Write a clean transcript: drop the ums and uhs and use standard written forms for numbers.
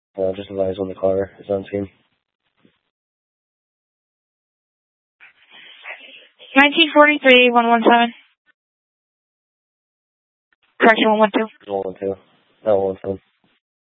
Just advise when the car is on scene. 1943, 117. Correction, 112. 112. No, 117.